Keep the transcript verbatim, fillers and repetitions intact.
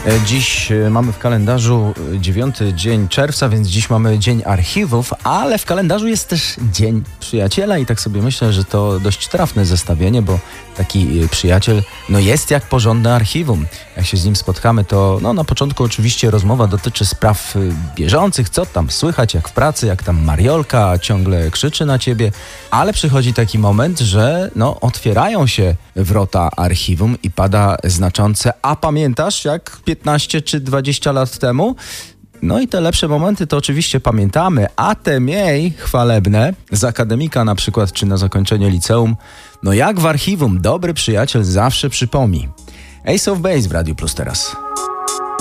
Dziś mamy w kalendarzu dziewiąty dzień czerwca, więc dziś mamy Dzień Archiwów, ale w kalendarzu jest też Dzień Przyjaciela i tak sobie myślę, że to dość trafne zestawienie, bo taki przyjaciel no jest jak porządne archiwum. Jak się z nim spotkamy, to no, na początku oczywiście rozmowa dotyczy spraw bieżących, co tam słychać, jak w pracy, jak tam Mariolka ciągle krzyczy na ciebie, ale przychodzi taki moment, że no, otwierają się wrota archiwum i pada znaczące: a pamiętasz jak piętnaście czy dwadzieścia lat temu? No i te lepsze momenty to oczywiście pamiętamy, a te mniej chwalebne z akademika na przykład, czy na zakończenie liceum, no jak w archiwum dobry przyjaciel zawsze przypomni. Ace of Base w Radiu Plus teraz.